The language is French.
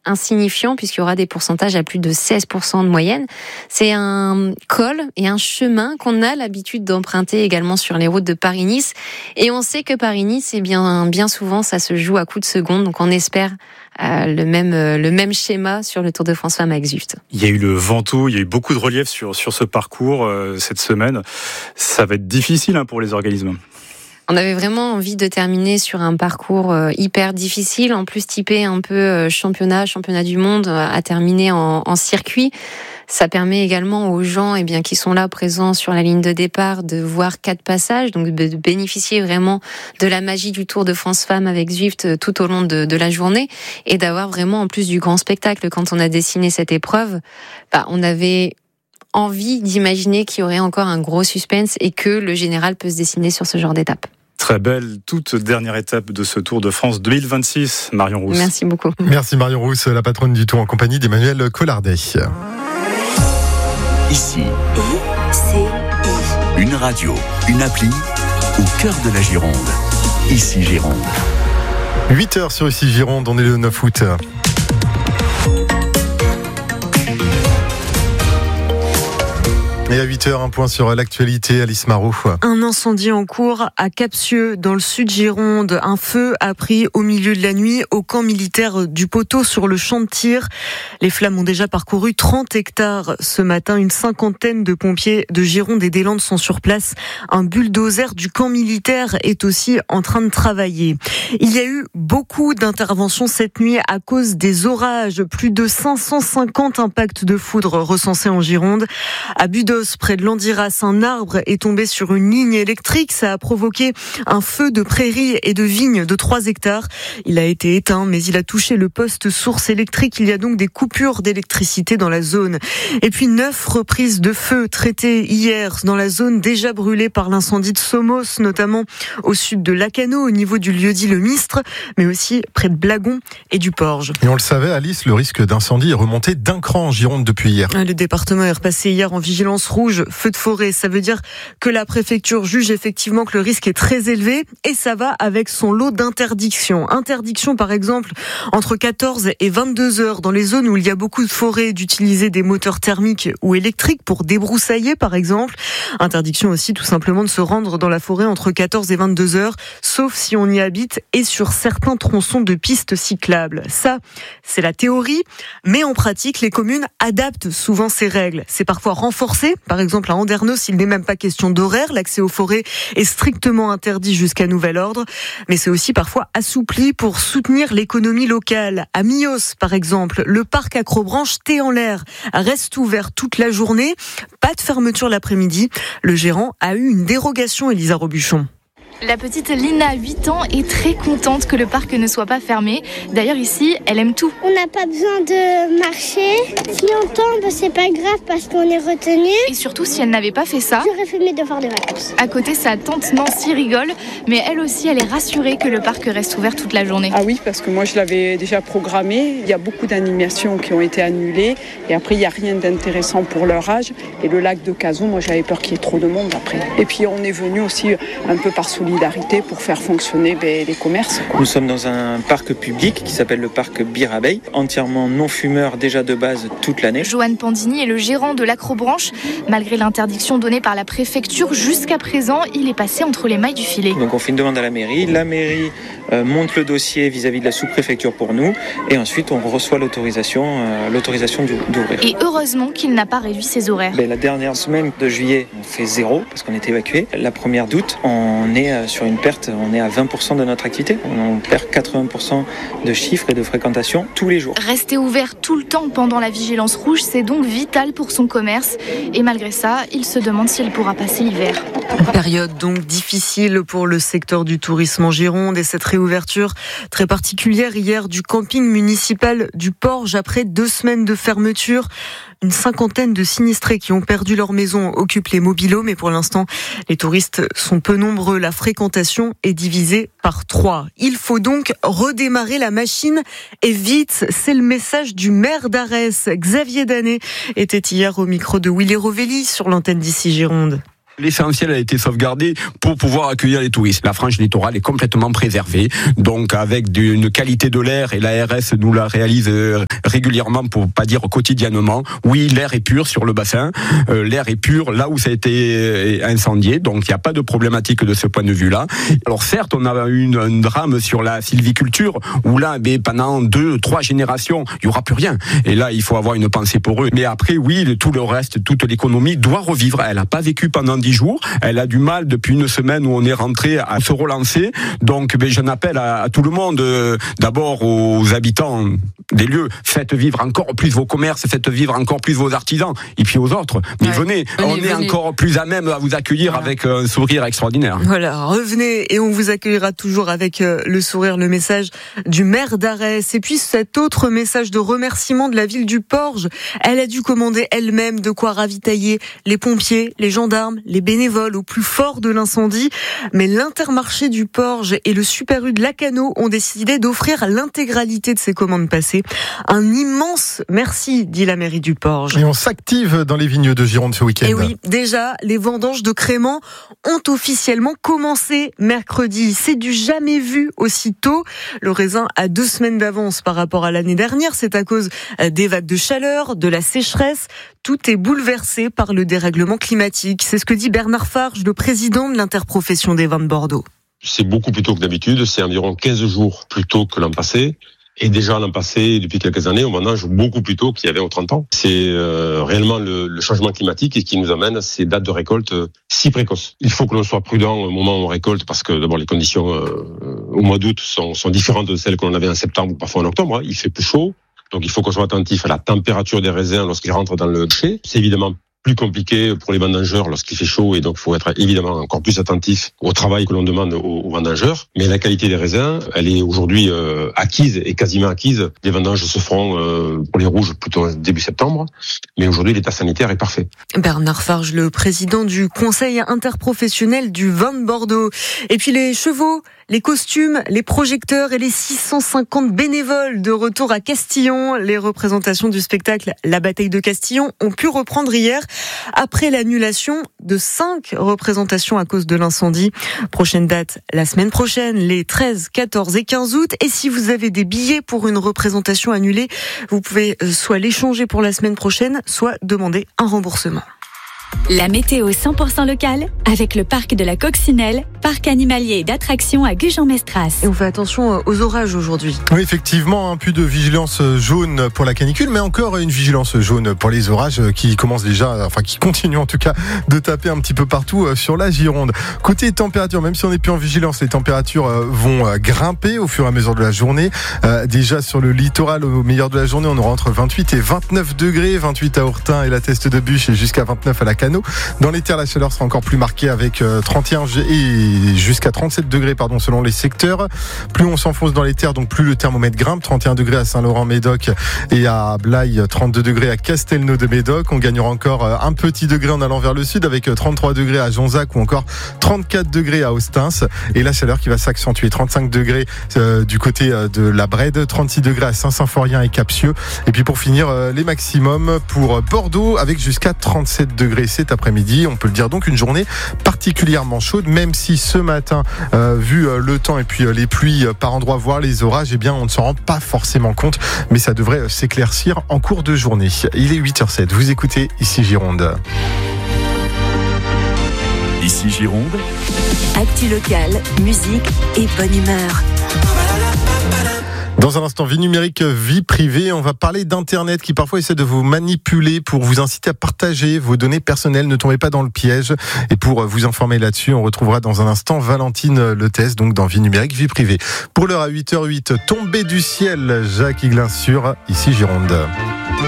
insignifiant puisqu'il y aura des pourcentages à plus de 16% de moyenne. C'est un col et un chemin qu'on a l'habitude d'emprunter également sur les routes de Paris-Nice. Et on sait que Paris-Nice, bien souvent, ça se joue à coups de seconde. Donc on espère le même schéma sur le Tour de France Femmes avec Zwift. Il y a eu le Ventoux, il y a eu beaucoup de relief sur ce parcours cette semaine. Ça va être difficile pour les organismes. On avait vraiment envie de terminer sur un parcours hyper difficile, en plus typé un peu championnat du monde, à terminer en circuit. Ça permet également aux gens qui sont là présents sur la ligne de départ de voir 4 passages, donc de bénéficier vraiment de la magie du Tour de France Femmes avec Zwift tout au long de la journée et d'avoir vraiment en plus du grand spectacle. Quand on a dessiné cette épreuve, on avait envie d'imaginer qu'il y aurait encore un gros suspense et que le général peut se dessiner sur ce genre d'étape. Très belle, toute dernière étape de ce Tour de France 2026, Marion Rousse. Merci beaucoup. Merci Marion Rousse, la patronne du Tour en compagnie d'Emmanuel Collardet. Ici, une radio, une appli, au cœur de la Gironde. Ici Gironde. 8h sur Ici Gironde, on est le 9 août. Et à 8h, un point sur l'actualité, Alice Marot. Un incendie en cours à Capsieux, dans le sud Gironde. Un feu a pris au milieu de la nuit au camp militaire du Poteau sur le champ de tir. Les flammes ont déjà parcouru 30 hectares ce matin. Une cinquantaine de pompiers de Gironde et des Landes sont sur place. Un bulldozer du camp militaire est aussi en train de travailler. Il y a eu beaucoup d'interventions cette nuit à cause des orages. Plus de 550 impacts de foudre recensés en Gironde. À Budos, près de Landiras, un arbre est tombé sur une ligne électrique. Ça a provoqué un feu de prairies et de vignes de 3 hectares. Il a été éteint, mais il a touché le poste source électrique. Il y a donc des coupures d'électricité dans la zone. Et puis 9 reprises de feu traitées hier dans la zone déjà brûlée par l'incendie de Somos, notamment au sud de Lacano, au niveau du lieu-dit Le Mistre, mais aussi près de Blagon et du Porge. Et on le savait, Alice, le risque d'incendie est remonté d'un cran en Gironde depuis hier. Le département est repassé hier en vigilance rouge, feu de forêt. Ça veut dire que la préfecture juge effectivement que le risque est très élevé et ça va avec son lot d'interdictions. Interdiction par exemple entre 14 et 22 heures dans les zones où il y a beaucoup de forêts d'utiliser des moteurs thermiques ou électriques pour débroussailler par exemple. Interdiction aussi tout simplement de se rendre dans la forêt entre 14 et 22 heures, sauf si on y habite et sur certains tronçons de pistes cyclables. Ça, c'est la théorie, mais en pratique, les communes adaptent souvent ces règles. C'est parfois renforcé. Par exemple, à Andernos, il n'est même pas question d'horaire. L'accès aux forêts est strictement interdit jusqu'à nouvel ordre. Mais c'est aussi parfois assoupli pour soutenir l'économie locale. À Millos, par exemple, le parc Acrobranche Thé en l'air reste ouvert toute la journée. Pas de fermeture l'après-midi. Le gérant a eu une dérogation, Elisa Robuchon. La petite Lina, 8 ans, est très contente que le parc ne soit pas fermé. D'ailleurs, ici, elle aime tout. On n'a pas besoin de marcher. Si on tombe, c'est pas grave parce qu'on est retenu. Et surtout, si elle n'avait pas fait ça, j'aurais fait mes devoirs de vacances. À côté, sa tante Nancy rigole, mais elle aussi, elle est rassurée que le parc reste ouvert toute la journée. Ah oui, parce que moi, je l'avais déjà programmé. Il y a beaucoup d'animations qui ont été annulées. Et après, il n'y a rien d'intéressant pour leur âge. Et le lac de Cazaux, moi, j'avais peur qu'il y ait trop de monde après. Et puis, on est venu aussi un peu par solidarité pour faire fonctionner les commerces. Nous sommes dans un parc public qui s'appelle le parc Bir-Abeille, entièrement non-fumeur déjà de base toute l'année. Johan Pandini est le gérant de l'Acrobranche. Malgré l'interdiction donnée par la préfecture, jusqu'à présent, il est passé entre les mailles du filet. Donc on fait une demande à la mairie monte le dossier vis-à-vis de la sous-préfecture pour nous et ensuite on reçoit l'autorisation d'ouvrir. Et heureusement qu'il n'a pas réduit ses horaires. La dernière semaine de juillet, on fait 0 parce qu'on est évacué. La première d'août, on est sur une perte, on est à 20% de notre activité. On perd 80% de chiffres et de fréquentation tous les jours. Rester ouvert tout le temps pendant la vigilance rouge, c'est donc vital pour son commerce. Et malgré ça, il se demande s'il pourra passer l'hiver. Période donc difficile pour le secteur du tourisme en Gironde et cette réouverture très particulière hier du camping municipal du Porge après 2 semaines de fermeture. Une cinquantaine de sinistrés qui ont perdu leur maison occupent les mobil-homes, mais pour l'instant, les touristes sont peu nombreux. La fréquentation est divisée par 3. Il faut donc redémarrer la machine et vite. C'est le message du maire d'Arès. Xavier Danet était hier au micro de Willy Rovelli sur l'antenne d'Ici Gironde. L'essentiel a été sauvegardé pour pouvoir accueillir les touristes. La frange littorale est complètement préservée, donc avec une qualité de l'air, et l'ARS nous la réalise régulièrement, pour pas dire quotidiennement. Oui, l'air est pur sur le bassin, l'air est pur là où ça a été incendié, donc il n'y a pas de problématique de ce point de vue-là. Alors certes, on a eu un drame sur la sylviculture, où là, pendant 2-3 générations, il n'y aura plus rien. Et là, il faut avoir une pensée pour eux. Mais après, oui, tout le reste, toute l'économie doit revivre. Elle n'a pas vécu pendant 10 jours. Elle a du mal depuis une semaine où on est rentré à se relancer. Donc, j'en appelle à tout le monde, d'abord aux habitants des lieux, faites vivre encore plus vos commerces, faites vivre encore plus vos artisans, et puis aux autres. Mais venez, on est encore plus à même à vous accueillir avec un sourire extraordinaire. Voilà, revenez et on vous accueillera toujours avec le sourire, le message du maire d'Arès. Et puis cet autre message de remerciement de la ville du Porge. Elle a dû commander elle-même de quoi ravitailler les pompiers, les gendarmes, les bénévoles au plus fort de l'incendie. Mais l'Intermarché du Porge et le Super U de Lacanau ont décidé d'offrir l'intégralité de ces commandes passées. Un immense merci, dit la mairie du Porge. Et on s'active dans les vignes de Gironde ce week-end. Et oui, déjà, les vendanges de créments ont officiellement commencé mercredi. C'est du jamais vu aussi tôt. Le raisin a 2 semaines d'avance par rapport à l'année dernière. C'est à cause des vagues de chaleur, de la sécheresse. Tout est bouleversé par le dérèglement climatique. C'est ce que dit Bernard Farge, le président de l'interprofession des vins de Bordeaux. C'est beaucoup plus tôt que d'habitude. C'est environ 15 jours plus tôt que l'an passé. Et déjà l'an passé, depuis quelques années, on vendange beaucoup plus tôt qu'il y avait au 30 ans. C'est réellement le changement climatique qui nous amène à ces dates de récolte si précoces. Il faut que l'on soit prudent au moment où on récolte, parce que d'abord les conditions au mois d'août sont différentes de celles que l'on avait en septembre ou parfois en octobre. Il fait plus chaud, donc il faut qu'on soit attentif à la température des raisins lorsqu'ils rentrent dans le chai. C'est évidemment plus compliqué pour les vendangeurs lorsqu'il fait chaud, et donc il faut être évidemment encore plus attentif au travail que l'on demande aux vendangeurs. Mais la qualité des raisins, elle est aujourd'hui acquise et quasiment acquise. Les vendanges se feront pour les rouges plutôt début septembre, mais aujourd'hui l'état sanitaire est parfait. Bernard Farge, le président du Conseil interprofessionnel du vin de Bordeaux. Et puis les chevaux, les costumes, les projecteurs et les 650 bénévoles de retour à Castillon. Les représentations du spectacle La Bataille de Castillon ont pu reprendre hier après l'annulation de 5 représentations à cause de l'incendie. Prochaine date, la semaine prochaine, les 13, 14 et 15 août. Et si vous avez des billets pour une représentation annulée, vous pouvez soit l'échanger pour la semaine prochaine, soit demander un remboursement. La météo 100% locale avec le parc de la Coccinelle, parc animalier et d'attractions à Gujan-Mestras. Et on fait attention aux orages aujourd'hui. Oui, effectivement, plus de vigilance jaune pour la canicule, mais encore une vigilance jaune pour les orages qui commencent déjà, qui continuent en tout cas de taper un petit peu partout sur la Gironde. Côté température, même si on n'est plus en vigilance, les températures vont grimper au fur et à mesure de la journée. Déjà sur le littoral, au meilleur de la journée, on aura entre 28 et 29 degrés, 28 à Hourtin et la Teste de Buch et jusqu'à 29 à la Cano. Dans les terres, la chaleur sera encore plus marquée avec 31 et jusqu'à 37 degrés selon les secteurs. Plus on s'enfonce dans les terres, donc plus le thermomètre grimpe. 31 degrés à Saint-Laurent-Médoc et à Blaye, 32 degrés à Castelnau-de-Médoc. On gagnera encore un petit degré en allant vers le sud avec 33 degrés à Jonzac ou encore 34 degrés à Ostens. Et la chaleur qui va s'accentuer. 35 degrés du côté de la Brède, 36 degrés à Saint-Symphorien et Capsieux. Et puis pour finir, les maximums pour Bordeaux avec jusqu'à 37 degrés cet après-midi. On peut le dire, donc une journée particulièrement chaude, même si ce matin, vu le temps et puis les pluies par endroits, voire les orages, on ne s'en rend pas forcément compte, mais ça devrait s'éclaircir en cours de journée. Il est 8h07, vous écoutez Ici Gironde. Ici Gironde. Actu locale, musique et bonne humeur. Dans un instant, vie numérique, vie privée, on va parler d'Internet qui parfois essaie de vous manipuler pour vous inciter à partager vos données personnelles. Ne tombez pas dans le piège. Et pour vous informer là-dessus, on retrouvera dans un instant Valentine Lethès, donc dans vie numérique, vie privée. Pour l'heure à 8h08, tombée du ciel, Jacques Higelin sur Ici Gironde.